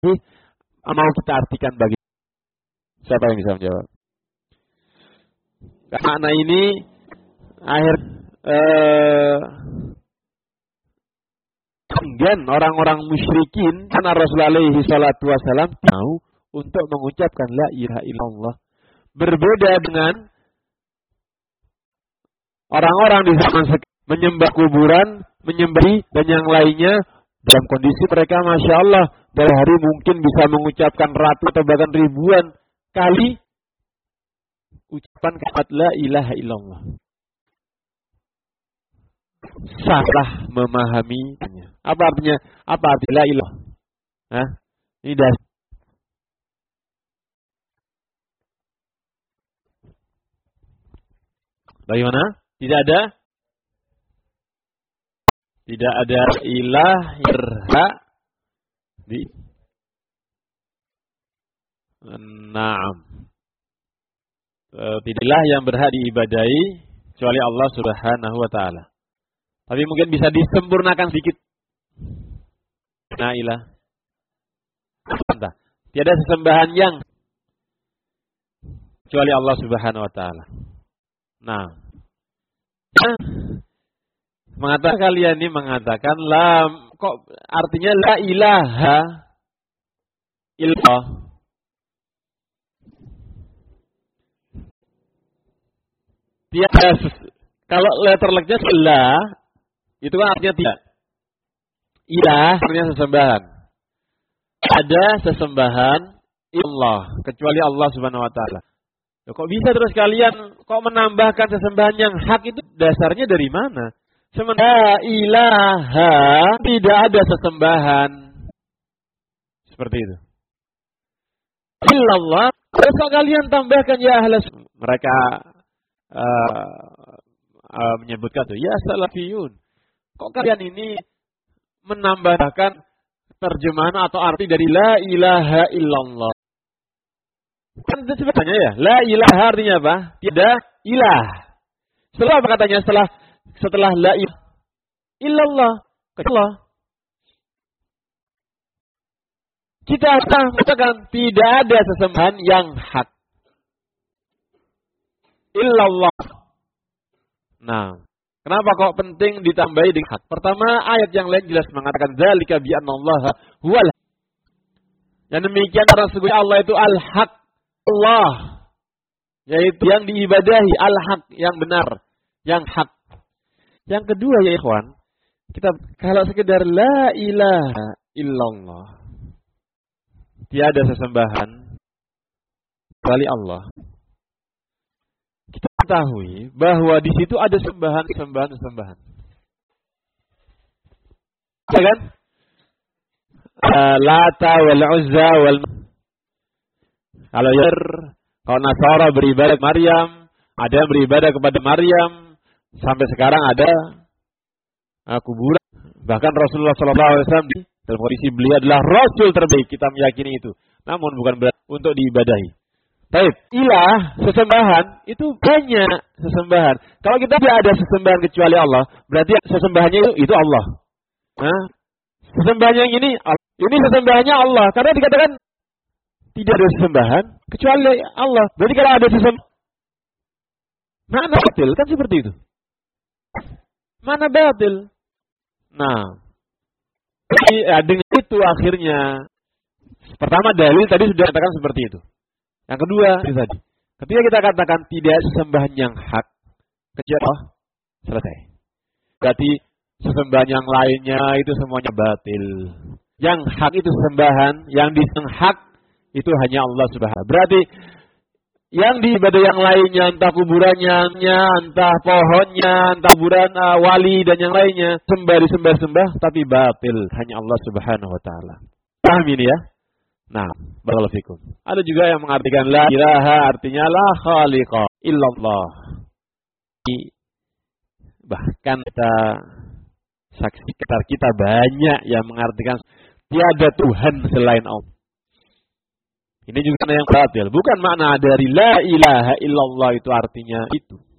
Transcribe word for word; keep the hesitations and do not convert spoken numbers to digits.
mau kita artikan bagi siapa yang bisa menjawab? Makna ini akhir eh, enggan orang-orang musyrikin karena Rasulullah alaihi salatu wasallam tahu untuk mengucapkan la ilaha illallah. Berbeda dengan orang-orang di zaman sekarang menyembah kuburan, menyembah dan yang lainnya dalam kondisi mereka Masya Allah dari hari mungkin bisa mengucapkan ratu atau bahkan ribuan kali ucapan kalimat la ilaha illallah. Salah memahaminya. Apa artinya? Apa arti la ilah? Hah? Ini dah. Bagaimana? Tidak ada? Tidak ada ilah yang berhak di Naam. Tidaklah yang berhak diibadahi kecuali Allah Subhanahu wa taala. Tapi mungkin bisa disempurnakan sedikit. La ilah. Entah. Tiada sesembahan yang kecuali Allah Subhanahu wa taala. Nah. Mengatakan kalian ini mengatakan la kok artinya la ilaha illallah. Tiada kalau letter leknya la itu kan artinya tidak. Ilah artinya sesembahan. Ada sesembahan Allah kecuali Allah Subhanahu wa taala. Kok bisa terus kalian kok menambahkan sesembahan yang hak itu dasarnya dari mana? Sementara ilaha tidak ada sesembahan. Seperti itu. Illallah. Terus kok kalian tambahkan ya ahlas. Mereka uh, uh, menyebutkan tuh ya salafiyun. Kok kalian ini menambahkan terjemahan atau arti dari la ilaha illallah. Kan itu sebenarnya ya. La ilaha artinya apa? Tidak ilah. Setelah apa katanya? Setelah Setelah la ilaha illallah, Allah. Kita akan mengatakan tidak ada sesembahan yang hak. Illallah. Nah, kenapa kok penting ditambahi dengan hak? Pertama, ayat yang lain jelas mengatakan dzalika bi annallaha huwal. Yang demikian orang sesungguhnya Allah itu al-haq. Allah yaitu yang diibadahi, al-haq yang benar, yang hak. Yang kedua ya ikhwan, kita kalau sekedar la ilaha illallah, tiada sesembahan kecuali Allah. Kita ketahui bahwa di situ ada sembahan, sembahan, sembahan. Ya kan? Uh, Lata wal Uzza wal. Kalau ya, kalau Nasara beribadah kepada Maryam, ada yang beribadah kepada Maryam. Sampai sekarang ada uh, kuburan. Bahkan Rasulullah shallallahu alaihi wasallam dalam kondisi beliau adalah Rasul terbaik. Kita meyakini itu. Namun bukan berarti untuk diibadahi. Baik, ilah, sesembahan, itu banyak sesembahan. Kalau kita tidak ada sesembahan kecuali Allah, berarti sesembahannya itu, itu Allah. Nah, sesembahan yang ini, ini sesembahannya Allah. Karena dikatakan tidak ada sesembahan kecuali Allah. Berarti kalau ada sesembahan, mana batil? Kan seperti itu. Mana batil? Nah, ya, dengan itu akhirnya pertama dalil tadi sudah katakan seperti itu. Yang kedua itu tadi. Ketika kita katakan tidak sesembahan yang hak kecuali Allah, selesai. Berarti sesembahan yang lainnya itu semuanya batil. Yang hak itu sesembahan, yang disembah hak itu hanya Allah Subhanahu. Berarti yang diibadah yang lainnya, entah kuburannya, entah pohonnya, entah kuburan uh, wali dan yang lainnya, sembah disembah-sembah tapi batil, hanya Allah Subhanahu wa taala. Paham ini ya? Nah, barakallahu fikum. Ada juga yang mengartikan la ilaha artinya la khaliqa illallah. Bahkan kita saksi sekitar kita banyak yang mengartikan tiada Tuhan selain Allah. Ini juga yang batil. Bukan makna dari la ilaha illallah itu artinya itu.